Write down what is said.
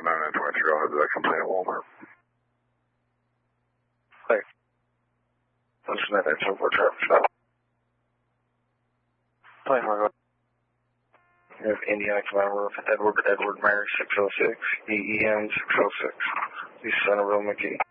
9923, I'll have that complaint at Walmart. Hey. That's 9924 traffic stop. Hi, Margo. You have Indiana Command Roof, Edward Mary 606, EEM 606, East Centerville, McKee.